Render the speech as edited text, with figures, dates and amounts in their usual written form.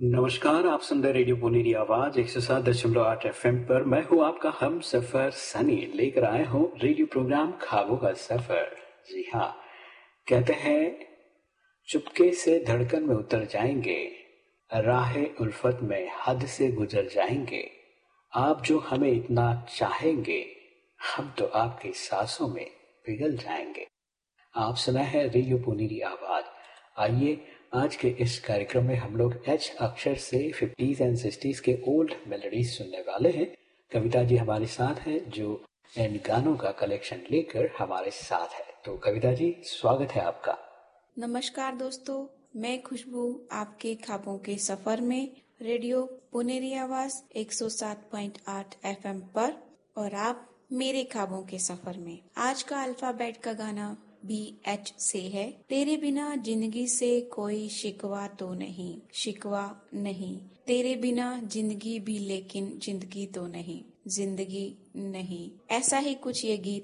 नमस्कार, आप सुन रहे रेडियो पुनेरी आवाज 107.8 एफएम पर। मैं हूँ आपका हम सफर सनी, लेकर आए हूँ रेडियो प्रोग्राम ख्वाबों का सफर। जी हाँ, कहते हैं चुपके से धड़कन में उतर जाएंगे, राहे उल्फत में हद से गुजर जाएंगे। आप जो हमें इतना चाहेंगे, हम तो आपकी सांसों में पिघल जाएंगे। आप सुना है रेडियो पुनेरी आवाज। आइए आज के इस कार्यक्रम में हम लोग एच अक्षर से 50s एंड 60s के ओल्ड मेलोडीज सुनने वाले हैं। कविता जी हमारे साथ हैं जो इन गानों का कलेक्शन लेकर हमारे साथ है। तो कविता जी, स्वागत है आपका। नमस्कार दोस्तों, मैं खुशबू आपके ख्वाबों के सफर में रेडियो पुनेरी आवाज 107.8 एफएम पर और आप मेरे ख्वाबों के सफर में। आज का अल्फाबेट का गाना BH से है। तेरे बिना जिंदगी से कोई शिकवा तो नहीं, शिकवा नहीं। तेरे बिना जिंदगी भी लेकिन जिंदगी तो नहीं, जिंदगी नहीं। ऐसा ही कुछ ये गीत